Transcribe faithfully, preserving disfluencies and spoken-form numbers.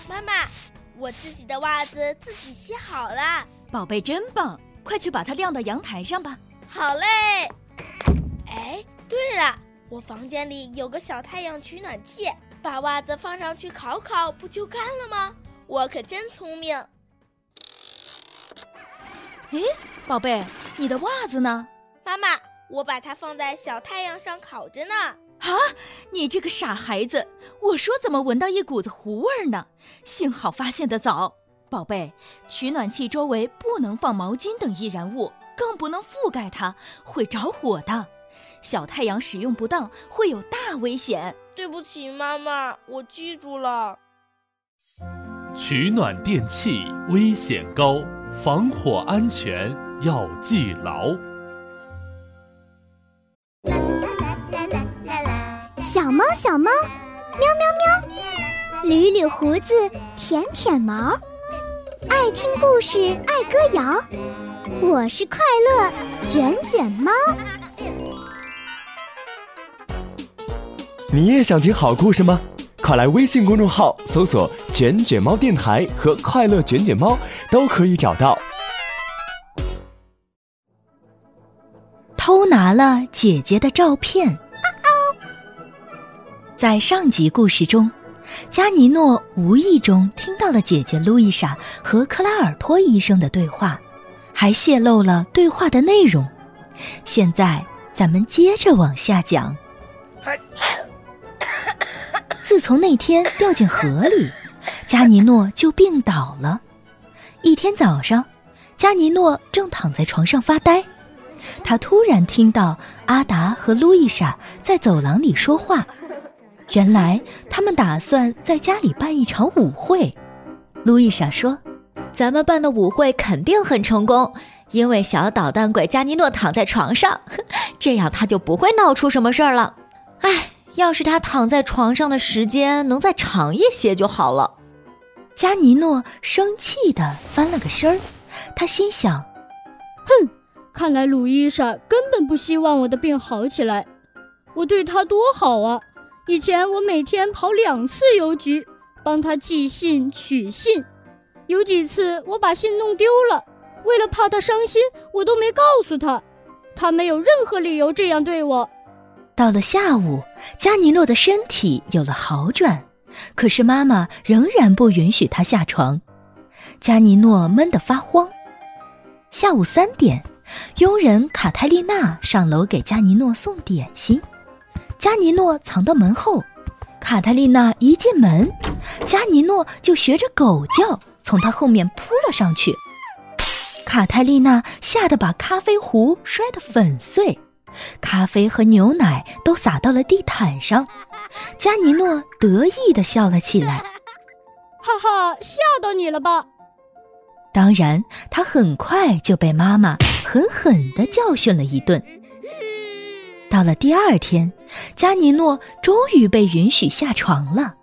妈妈，我自己的袜子自己洗好了。 宝贝真棒，快去把它晾到阳台上吧。 好嘞。哎，对了，我房间里有个小太阳取暖器，把袜子放上去烤烤，不就干了吗？我可真聪明。 诶，宝贝，你的袜子呢？ 妈妈，我把它放在小太阳上烤着呢。 啊，你这个傻孩子，我说怎么闻到一股子糊味呢？幸好发现得早。宝贝，取暖器周围不能放毛巾等易燃物，更不能覆盖它，会着火的。小太阳使用不当会有大危险。 对不起妈妈，我记住了。 取暖电器危险高，防火安全要记牢。 小猫小猫，喵喵喵，捋捋胡子，舔舔毛，爱听故事，爱歌谣。我是快乐卷卷猫。 你也想听好故事吗？快来微信公众号搜索卷卷猫电台和快乐卷卷猫，都可以找到。 偷拿了姐姐的照片。在上集故事中，加尼诺无意中听到了姐姐路易莎和克拉尔托医生的对话，还泄露了对话的内容。现在咱们接着往下讲。自从那天掉进河里，加尼诺就病倒了。一天早上，加尼诺正躺在床上发呆，他突然听到阿达和路易莎在走廊里说话。原来他们打算在家里办一场舞会。路易莎说， 咱们办的舞会肯定很成功，因为小捣蛋鬼加尼诺躺在床上，这样他就不会闹出什么事儿了。唉，要是他躺在床上的时间能再长一些就好了。 加尼诺生气地翻了个身儿，他心想， 哼，看来鲁伊莎根本不希望我的病好起来。我对她多好啊，以前我每天跑两次邮局，帮她寄信取信，有几次我把信弄丢了，为了怕她伤心，我都没告诉她，她没有任何理由这样对我。 到了下午，加尼诺的身体有了好转，可是妈妈仍然不允许他下床。加尼诺闷得发慌。下午三点，佣人卡泰丽娜上楼给加尼诺送点心。加尼诺藏到门后，卡泰丽娜一进门，加尼诺就学着狗叫从她后面扑了上去。卡泰丽娜吓得把咖啡壶摔得粉碎，咖啡和牛奶都洒到了地毯上。加尼诺得意地笑了起来， 哈哈，吓到你了吧？ 当然，他很快就被妈妈狠狠地教训了一顿。到了第二天，加尼诺终于被允许下床了。